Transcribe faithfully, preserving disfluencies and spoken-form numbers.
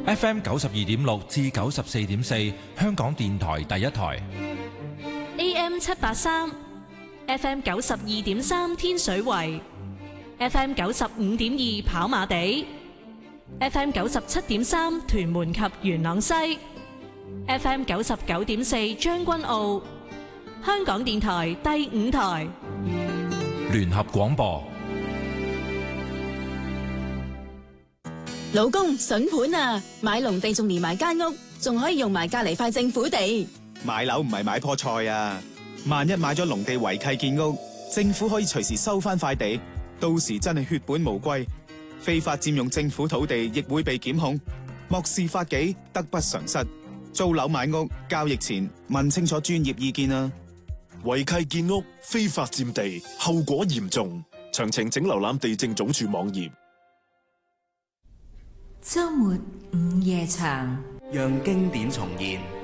F M 九十二點六至九十四點四，香港電台第一台。 A M 七八三，F M 九十二點三天水圍，F M 九十五點二跑馬地，F M 九十七點三屯門及元朗西，F M 九十九點四將軍澳，香港電台第五台聯合廣播。 老公筍盤啊，買農地仲連埋間屋，仲可以用埋隔籬塊政府地。 買樓唔係買棵菜啊，萬一買咗農地違契建屋，政府可以隨時收翻塊地，到時真係血本無歸，非法佔用政府土地亦會被檢控，漠視法紀，得不償失。租樓買屋交易前問清楚專業意見啊！ 違契建屋、非法佔地，後果嚴重。詳情請瀏覽地政總署網頁。 周末午夜場， 讓經典重現。